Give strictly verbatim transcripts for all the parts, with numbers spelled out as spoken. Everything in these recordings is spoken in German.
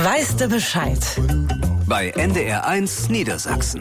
Weißt du Bescheid? Bei N D R eins Niedersachsen.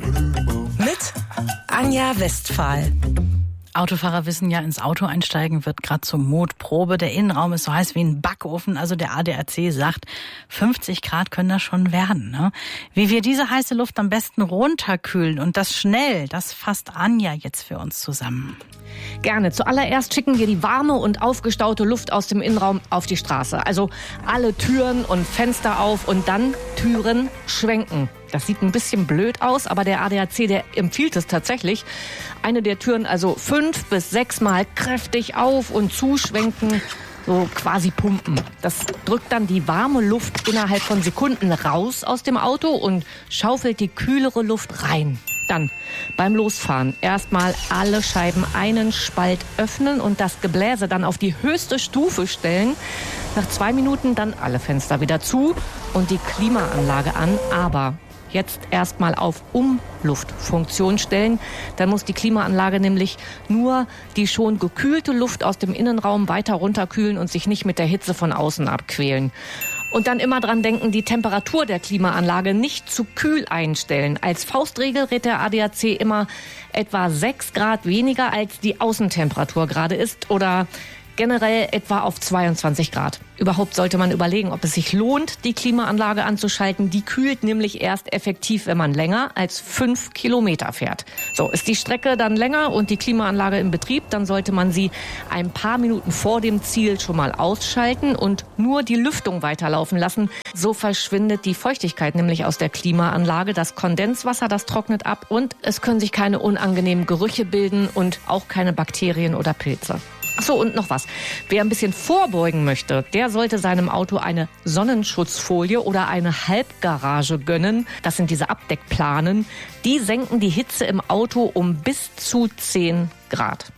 Mit Anja Westphal. Autofahrer wissen ja, ins Auto einsteigen wird gerade zur Mutprobe. Der Innenraum ist so heiß wie ein Backofen. Also der A D A C sagt, fünfzig Grad können das schon werden. Ne? Wie wir diese heiße Luft am besten runterkühlen und das schnell, das fasst Anja jetzt für uns zusammen. Gerne. Zuallererst schicken wir die warme und aufgestaute Luft aus dem Innenraum auf die Straße. Also alle Türen und Fenster auf und dann Türen schwenken. Das sieht ein bisschen blöd aus, aber der A D A C, der empfiehlt es tatsächlich. Eine der Türen also fünf bis sechs Mal kräftig auf und zuschwenken, so quasi pumpen. Das drückt dann die warme Luft innerhalb von Sekunden raus aus dem Auto und schaufelt die kühlere Luft rein. Dann beim Losfahren erstmal alle Scheiben einen Spalt öffnen und das Gebläse dann auf die höchste Stufe stellen. Nach zwei Minuten dann alle Fenster wieder zu und die Klimaanlage an, aber jetzt erstmal auf Umluftfunktion stellen. Dann muss die Klimaanlage nämlich nur die schon gekühlte Luft aus dem Innenraum weiter runterkühlen und sich nicht mit der Hitze von außen abquälen. Und dann immer dran denken, die Temperatur der Klimaanlage nicht zu kühl einstellen. Als Faustregel rät der A D A C immer etwa sechs Grad weniger, als die Außentemperatur gerade ist, oder generell etwa auf zweiundzwanzig Grad. Überhaupt sollte man überlegen, ob es sich lohnt, die Klimaanlage anzuschalten. Die kühlt nämlich erst effektiv, wenn man länger als fünf Kilometer fährt. So, ist die Strecke dann länger und die Klimaanlage in Betrieb, dann sollte man sie ein paar Minuten vor dem Ziel schon mal ausschalten und nur die Lüftung weiterlaufen lassen. So verschwindet die Feuchtigkeit nämlich aus der Klimaanlage. Das Kondenswasser, das trocknet ab und es können sich keine unangenehmen Gerüche bilden und auch keine Bakterien oder Pilze. Ach so, und noch was. Wer ein bisschen vorbeugen möchte, der sollte seinem Auto eine Sonnenschutzfolie oder eine Halbgarage gönnen. Das sind diese Abdeckplanen. Die senken die Hitze im Auto um bis zu zehn Grad.